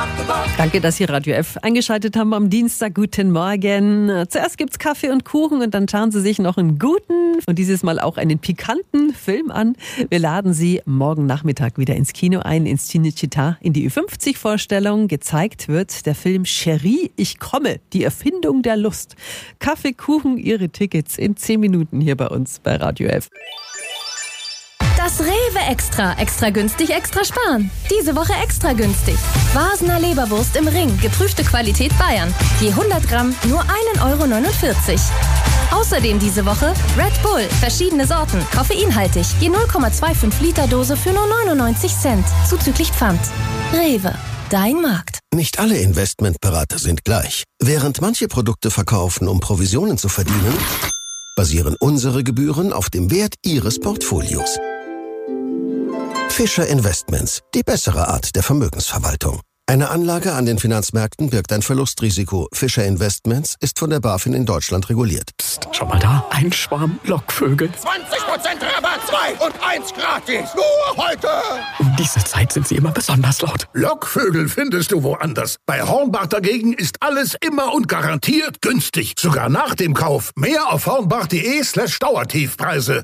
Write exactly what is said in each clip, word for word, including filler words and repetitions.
Danke, dass Sie Radio F eingeschaltet haben am Dienstag. Guten Morgen. Zuerst gibt's Kaffee und Kuchen und dann schauen Sie sich noch einen guten und dieses Mal auch einen pikanten Film an. Wir laden Sie morgen Nachmittag wieder ins Kino ein, ins Cinecittà, in die Ü fünfzig Vorstellung. Gezeigt wird der Film Cherie, ich komme, die Erfindung der Lust. Kaffee, Kuchen, Ihre Tickets in zehn Minuten hier bei uns bei Radio F. Das Rewe Extra. Extra günstig, extra sparen. Diese Woche extra günstig. Wasner Leberwurst im Ring. Geprüfte Qualität Bayern. Je hundert Gramm nur ein Euro neunundvierzig. Außerdem diese Woche Red Bull. Verschiedene Sorten. Koffeinhaltig. Je null Komma fünfundzwanzig Liter Dose für nur neunundneunzig Cent. Zuzüglich Pfand. Rewe. Dein Markt. Nicht alle Investmentberater sind gleich. Während manche Produkte verkaufen, um Provisionen zu verdienen, basieren unsere Gebühren auf dem Wert Ihres Portfolios. Fischer Investments, die bessere Art der Vermögensverwaltung. Eine Anlage an den Finanzmärkten birgt ein Verlustrisiko. Fischer Investments ist von der BaFin in Deutschland reguliert. Psst, schau mal da, ein Schwarm Lockvögel. zwanzig Prozent Rabatt, zwei und eins gratis. Nur heute. Um diese Zeit sind sie immer besonders laut. Lockvögel findest du woanders. Bei Hornbach dagegen ist alles immer und garantiert günstig. Sogar nach dem Kauf. Mehr auf hornbach.de slash Dauertiefpreise.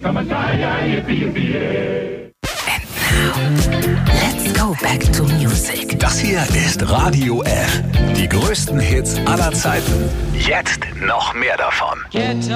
Let's go back to music. Das hier ist Radio F. Die größten Hits aller Zeiten. Jetzt noch mehr davon. Get